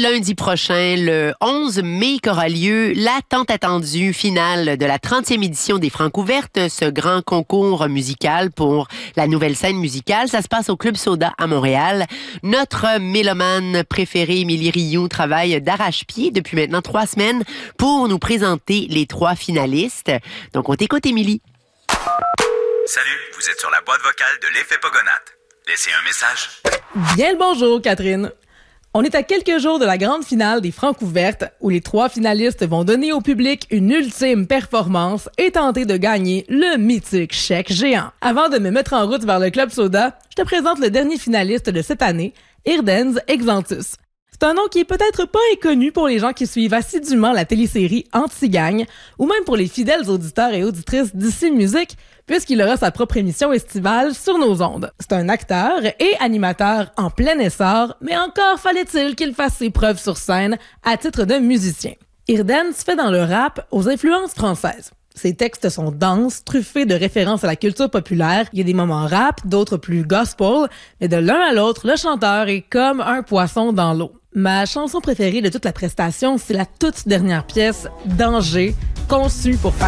lundi prochain, le 11 mai, qu'aura lieu la tant attendue finale de la 30e édition des Francs ouvertes, ce grand concours musical pour la nouvelle scène musicale. Ça se passe au Club Soda à Montréal. Notre mélomane préférée, Émilie Rioux, travaille d'arrache-pied depuis maintenant 3 semaines pour nous présenter les 3 finalistes. Donc, on t'écoute, Émilie. Salut, vous êtes sur la boîte vocale de l'Effet Pogonate. Laissez un message. Bien le bonjour, Catherine. On est à quelques jours de la grande finale des Francs ouvertes où les 3 finalistes vont donner au public une ultime performance et tenter de gagner le mythique chèque géant. Avant de me mettre en route vers le Club Soda, je te présente le dernier finaliste de cette année, Irdenz Exantus. C'est un nom qui est peut-être pas inconnu pour les gens qui suivent assidûment la télésérie Anti-Gang ou même pour les fidèles auditeurs et auditrices d'Ici Musique, puisqu'il aura sa propre émission estivale sur nos ondes. C'est un acteur et animateur en plein essor, mais encore fallait-il qu'il fasse ses preuves sur scène à titre de musicien. Irdenz fait dans le rap aux influences françaises. Ses textes sont denses, truffés de références à la culture populaire. Il y a des moments rap, d'autres plus gospel, mais de l'un à l'autre, le chanteur est comme un poisson dans l'eau. Ma chanson préférée de toute la prestation, c'est la toute dernière pièce, Danger, conçue pour faire